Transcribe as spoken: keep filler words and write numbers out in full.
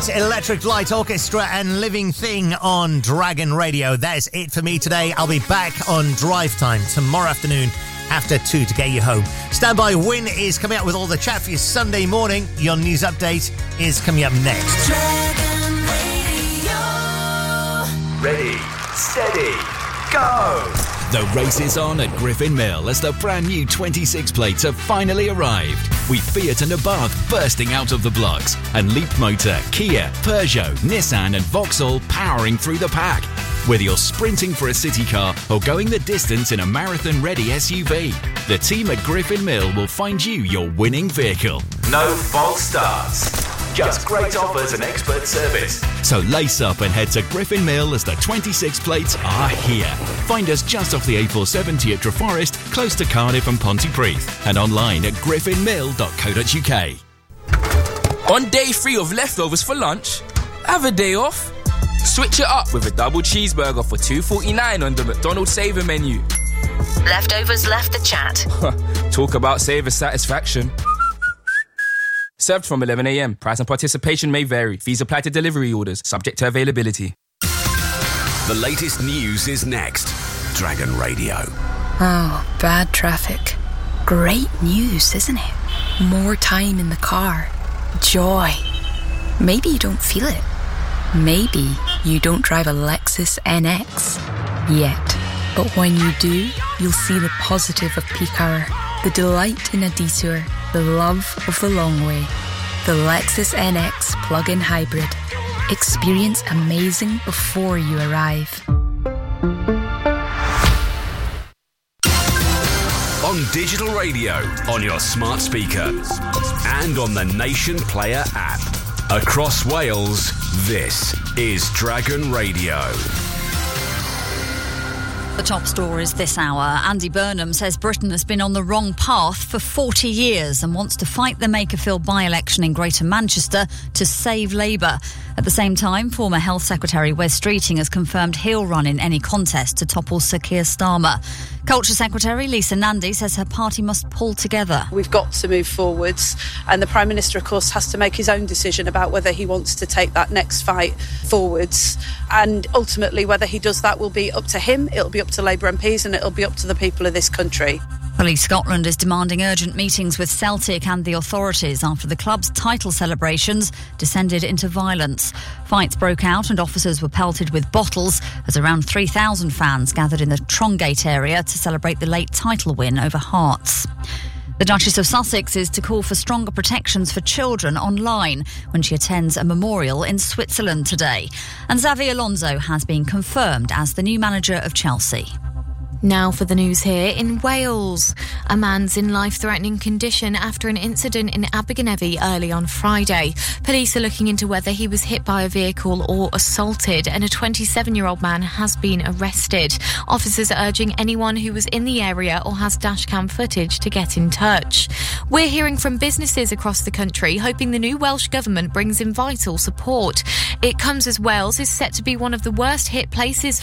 right, Electric Light Orchestra and Living Thing on Dragon Radio. That is it for me today. I'll be back on Drive Time tomorrow afternoon after two to get you home. Stand by, Win is coming up with all the chat for you Sunday morning. Your news update is coming up next. Dragon Radio. Ready, steady, go! The race is on at Griffin Mill as the brand new twenty-six plates have finally arrived, with Fiat and Abarth bursting out of the blocks, and Leapmotor, Kia, Peugeot, Nissan and Vauxhall powering through the pack. Whether you're sprinting for a city car or going the distance in a marathon-ready S U V, the team at Griffin Mill will find you your winning vehicle. No false starts. Just great offers and expert service. So lace up and head to Griffin Mill as the twenty-six plates are here. Find us just off the A four seventy at Treforest, close to Cardiff and Pontypridd, and online at griffin mill dot co dot uk. On day three of leftovers for lunch, have a day off. Switch it up with a double cheeseburger for two forty-nine on the McDonald's Saver menu. Leftovers left the chat. Talk about Saver satisfaction. Served from eleven a.m. Price and participation may vary. Fees apply to delivery orders, subject to availability. The latest news is next. Dragon Radio. Oh, bad traffic. Great news, isn't it? More time in the car. Joy. Maybe you don't feel it. Maybe you don't drive a Lexus N X yet. But when you do, you'll see the positive of peak hour, the delight in a detour, the love of the long way. The Lexus N X plug-in hybrid. Experience amazing before you arrive. On digital radio, on your smart speaker, and on the Nation Player app. Across Wales, this is Dragon Radio. The top stories this hour. Andy Burnham says Britain has been on the wrong path for forty years and wants to fight the Makerfield by-election in Greater Manchester to save Labour. At the same time, former Health Secretary Wes Streeting has confirmed he'll run in any contest to topple Sir Keir Starmer. Culture Secretary Lisa Nandy says her party must pull together. We've got to move forwards, and the Prime Minister, of course, has to make his own decision about whether he wants to take that next fight forwards. And ultimately, whether he does that will be up to him, it'll be up to Labour M Ps, and it'll be up to the people of this country. Police Scotland is demanding urgent meetings with Celtic and the authorities after the club's title celebrations descended into violence. Fights broke out and officers were pelted with bottles as around three thousand fans gathered in the Trongate area to celebrate the late title win over Hearts. The Duchess of Sussex is to call for stronger protections for children online when she attends a memorial in Switzerland today. And Xavi Alonso has been confirmed as the new manager of Chelsea. Now for the news here in Wales. A man's in life-threatening condition after an incident in Abergavenny early on Friday. Police are looking into whether he was hit by a vehicle or assaulted, and a twenty-seven-year-old man has been arrested. Officers are urging anyone who was in the area or has dashcam footage to get in touch. We're hearing from businesses across the country hoping the new Welsh Government brings in vital support. It comes as Wales is set to be one of the worst hit places